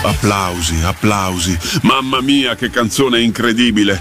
Applausi, applausi. Mamma mia, che canzone incredibile.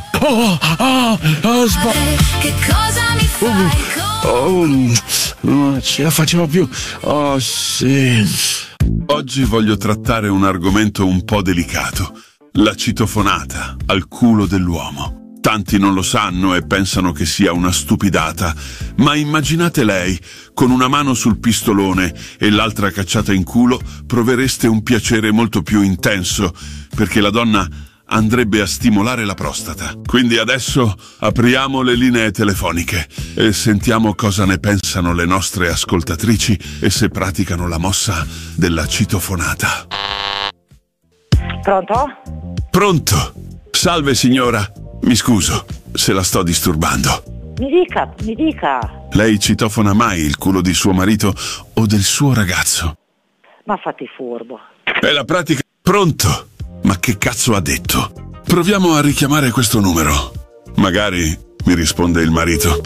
Che cosa mi fai? Non ce la facevo più. Oh, sì. Oggi voglio trattare un argomento un po' delicato. La citofonata al culo dell'uomo. Tanti non lo sanno e pensano che sia una stupidata, ma immaginate lei, con una mano sul pistolone e l'altra cacciata in culo, provereste un piacere molto più intenso, perché la donna andrebbe a stimolare la prostata. Quindi adesso apriamo le linee telefoniche e sentiamo cosa ne pensano le nostre ascoltatrici e se praticano la mossa della citofonata. Pronto? Pronto? Salve signora, mi scuso se la sto disturbando. Mi dica. Lei citofona mai il culo di suo marito o del suo ragazzo? Ma fatti furbo. È la pratica... Pronto? Ma che cazzo ha detto? Proviamo a richiamare questo numero. Magari mi risponde il marito.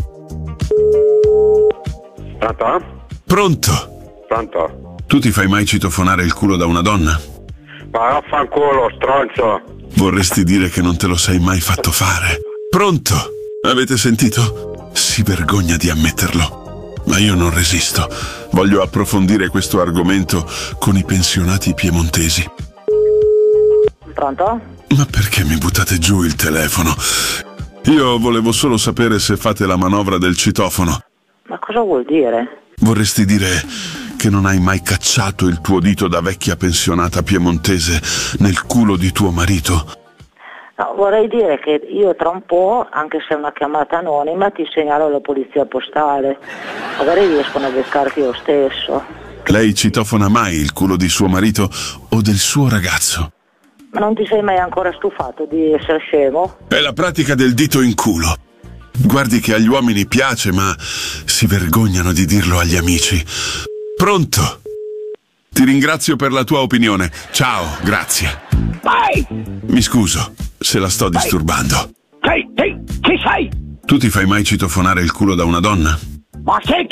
Pronto? Pronto? Pronto? Tu ti fai mai citofonare il culo da una donna? Ma vaffanculo, stronzo! Vorresti dire che non te lo sei mai fatto fare? Pronto? Avete sentito? Si vergogna di ammetterlo. Ma io non resisto. Voglio approfondire questo argomento con i pensionati piemontesi. Pronto? Ma perché mi buttate giù il telefono? Io volevo solo sapere se fate la manovra del citofono. Ma cosa vuol dire? Vorresti dire che non hai mai cacciato il tuo dito da vecchia pensionata piemontese nel culo di tuo marito? No, vorrei dire che io tra un po', anche se è una chiamata anonima, ti segnalo alla polizia postale. Magari riescono a beccarti lo stesso. Lei citofona mai il culo di suo marito o del suo ragazzo? Ma non ti sei mai ancora stufato di essere scemo? È la pratica del dito in culo. Guardi che agli uomini piace, ma si vergognano di dirlo agli amici. Pronto? Ti ringrazio per la tua opinione. Ciao, grazie. Vai! Mi scuso se la sto disturbando. Chi sei? Tu ti fai mai citofonare il culo da una donna? Ma che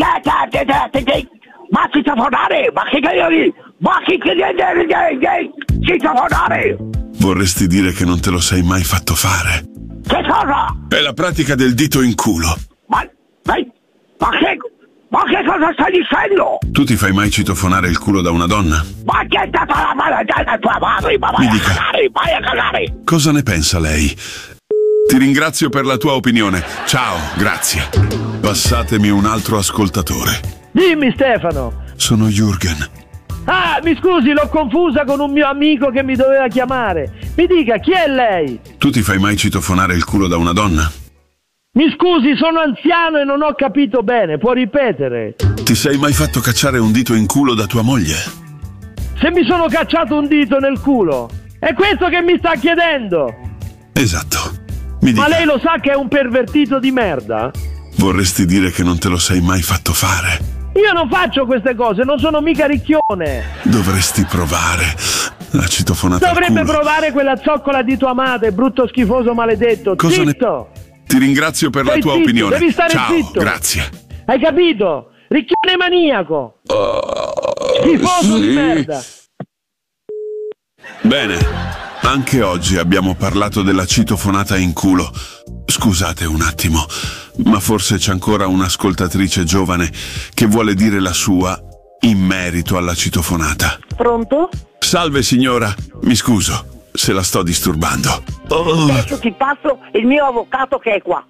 ma citofonare? Ma che citofonare? Vorresti dire che non te lo sei mai fatto fare? Che cosa? È la pratica del dito in culo. Ma che cosa stai dicendo? Tu ti fai mai citofonare il culo da una donna? Ma che è stata la mano della tua madre? Ma Mi dica. Vai a cagare! Cosa ne pensa lei? Ti ringrazio per la tua opinione. Ciao, grazie. Passatemi un altro ascoltatore. Dimmi Stefano. Sono Jürgen. Ah, mi scusi, l'ho confusa con un mio amico che mi doveva chiamare. Mi dica, chi è lei? Tu ti fai mai citofonare il culo da una donna? Mi scusi, sono anziano e non ho capito bene, può ripetere? Ti sei mai fatto cacciare un dito in culo da tua moglie? Se mi sono cacciato un dito nel culo, è questo che mi sta chiedendo? Esatto. Mi dica. Ma lei lo sa che è un pervertito di merda? Vorresti dire che non te lo sei mai fatto fare? Io non faccio queste cose, non sono mica ricchione. Dovresti provare la citofonata al Dovrebbe culo. provare quella zoccola di tua madre, brutto schifoso maledetto. Cosa ne- Zitto! Ti ringrazio per la Stai tua zitto, opinione. devi stare Ciao, zitto. grazie. Hai capito? Ricchione maniaco. Schifoso di merda. Bene, anche oggi abbiamo parlato della citofonata in culo. Scusate un attimo, ma forse c'è ancora un'ascoltatrice giovane che vuole dire la sua in merito alla citofonata. Pronto? Salve signora, mi scuso se la sto disturbando. Adesso ti passo il mio avvocato che è qua.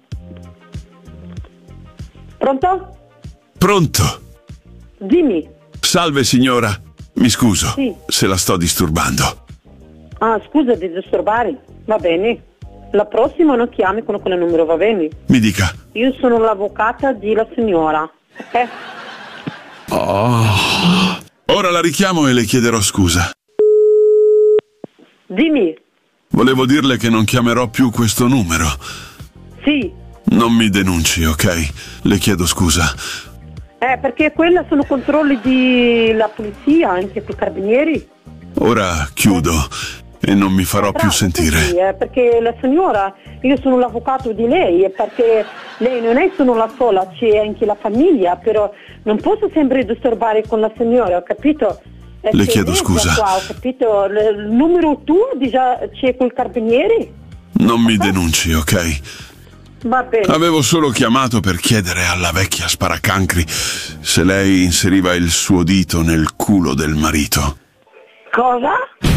Pronto? Pronto? Dimmi. Salve signora, mi scuso Sì. se la sto disturbando. Ah, scusa di disturbare. Va bene. La prossima non chiami con quel numero, va bene? Mi dica. Io sono l'avvocata della signora. Ok? Ora la richiamo e le chiederò scusa. Dimmi. Volevo dirle che non chiamerò più questo numero. Sì. Non mi denunci, ok? Le chiedo scusa. Perché quella sono controlli della polizia, anche con i carabinieri. Ora chiudo e non mi farò più sentire. Sì, perché la signora, io sono l'avvocato di lei, e perché lei non è solo la sola, c'è anche la famiglia, però non posso sempre disturbare con la signora, ho capito? Le chiedo scusa. Qua, ho capito, il numero tuo c'è col carabinieri? Non mi denunci, ok? Va bene. Avevo solo chiamato per chiedere alla vecchia sparacancri se lei inseriva il suo dito nel culo del marito. Cosa?